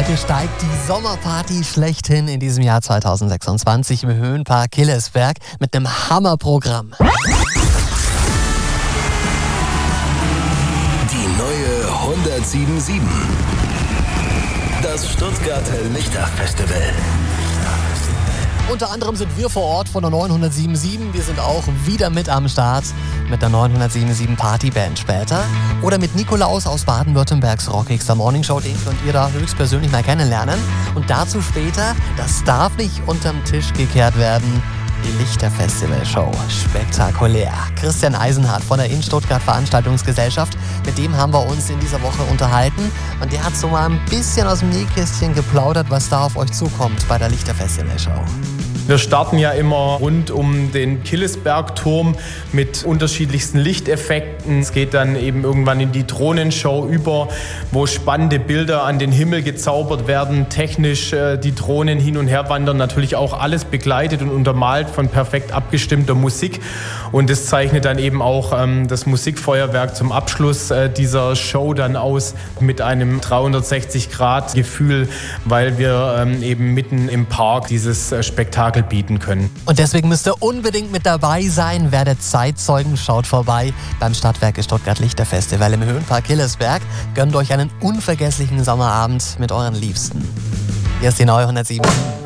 Heute steigt die Sommerparty schlechthin in diesem Jahr 2026 im Höhenpark Killesberg mit einem Hammerprogramm. Die neue 107.7. Das Stuttgarter Lichterfestival. Unter anderem sind wir vor Ort von der 907.7. Wir sind auch wieder mit am Start mit der 907.7 Partyband später. Oder mit Nikolaus aus Baden-Württembergs Rockigster Morning Show. Den könnt ihr da höchstpersönlich mal kennenlernen. Und dazu später, das darf nicht unterm Tisch gekehrt werden, die Lichterfestival-Show. Spektakulär. Christian Eisenhardt von der In Stuttgart Veranstaltungsgesellschaft, mit dem haben wir uns in dieser Woche unterhalten. Und der hat so mal ein bisschen aus dem Nähkästchen geplaudert, was da auf euch zukommt bei der Lichterfestival-Show. Wir starten ja immer rund um den Killesbergturm mit unterschiedlichsten Lichteffekten. Es geht dann eben irgendwann in die Drohnenshow über, wo spannende Bilder an den Himmel gezaubert werden, technisch die Drohnen hin und her wandern, natürlich auch alles begleitet und untermalt von perfekt abgestimmter Musik. Und das zeichnet dann eben auch das Musikfeuerwerk zum Abschluss dieser Show dann aus mit einem 360-Grad-Gefühl, weil wir eben mitten im Park dieses Spektakel bieten können. Und deswegen müsst ihr unbedingt mit dabei sein. Werdet Zeitzeugen, schaut vorbei beim Stadtwerke Stuttgart Lichterfestival im Höhenpark Killesberg. Gönnt euch einen unvergesslichen Sommerabend mit euren Liebsten. Hier ist die neue 107.